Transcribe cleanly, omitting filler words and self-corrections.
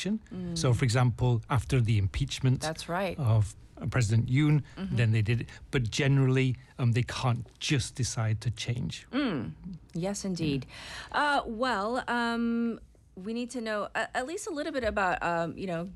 election. So, for example, after the impeachment That's right. of President Yoon, then they did it. But generally, they can't just decide to change. Yes, indeed. We need to know at least a little bit about,